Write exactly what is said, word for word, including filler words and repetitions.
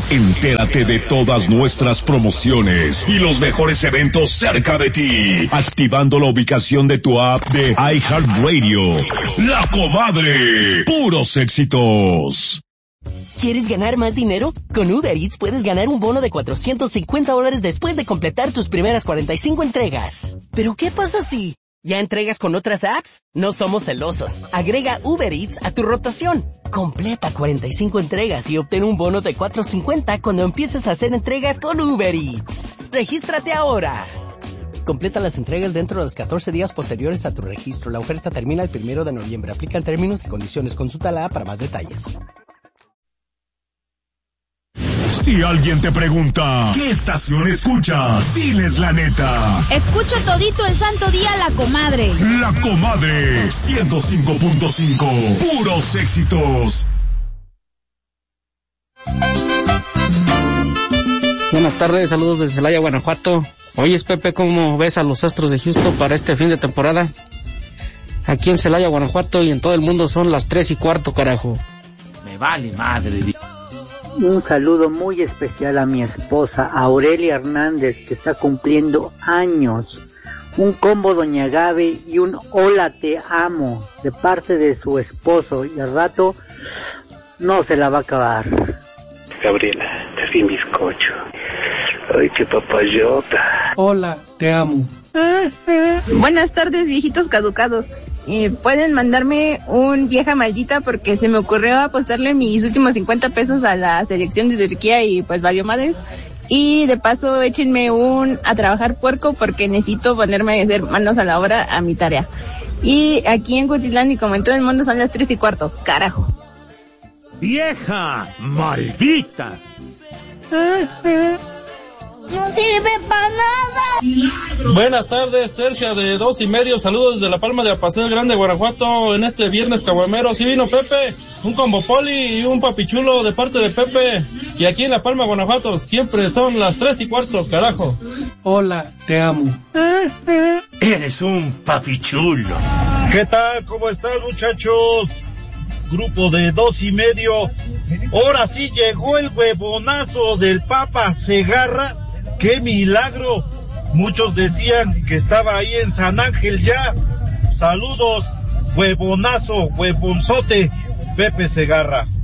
Entérate de todas nuestras promociones y los mejores eventos cerca de ti, activando la ubicación de tu app de iHeartRadio. La Comadre, puros éxitos. ¿Quieres ganar más dinero? Con Uber Eats puedes ganar un bono de cuatrocientos cincuenta dólares después de completar tus primeras cuarenta y cinco entregas. ¿Pero qué pasa si ya entregas con otras apps? No somos celosos. Agrega Uber Eats a tu rotación. Completa cuarenta y cinco entregas y obtén un bono de cuatrocientos cincuenta cuando empieces a hacer entregas con Uber Eats. ¡Regístrate ahora! Completa las entregas dentro de los catorce días posteriores a tu registro. La oferta termina el primero de noviembre. Aplican términos y condiciones. Consulta la app para más detalles. Si alguien te pregunta, ¿qué estación escuchas? Diles la neta. Escucho todito el santo día La Comadre. La Comadre, ciento cinco punto cinco. Puros éxitos. Buenas tardes, saludos desde Celaya, Guanajuato. Oyes, Pepe, ¿cómo ves a los Astros de Houston para este fin de temporada? Aquí en Celaya, Guanajuato y en todo el mundo son las tres y cuarto, carajo. Me vale madre. Un saludo muy especial a mi esposa Aurelia Hernández, que está cumpliendo años. Un combo Doña Gaby y un hola te amo de parte de su esposo, y al rato no se la va a acabar. Gabriela, te di bizcocho. Ay, qué papayota. Hola, te amo. Buenas tardes, viejitos caducados. Eh, pueden mandarme un vieja maldita porque se me ocurrió apostarle mis últimos cincuenta pesos a la selección de Turquía y pues valió madre. Y de paso échenme un a trabajar puerco porque necesito ponerme a hacer manos a la obra a mi tarea. Y aquí en Cutitlán y como en todo el mundo son las tres y cuarto, carajo. ¡Vieja maldita! ¡No sirve para nada! Buenas tardes, tercia de dos y medio, saludos desde La Palma de Apaseo Grande, Guanajuato, en este viernes caguamero. Sí vino Pepe, un combo poli y un papichulo de parte de Pepe, y aquí en La Palma, Guanajuato, siempre son las tres y cuarto, carajo. Hola, te amo. Eres un papichulo. ¿Qué tal? ¿Cómo estás, muchachos? Grupo de dos y medio. Ahora sí llegó el huevonazo del Papa Segarra. ¡Qué milagro! Muchos decían que estaba ahí en San Ángel ya. Saludos, huevonazo, huevonzote, Pepe Segarra.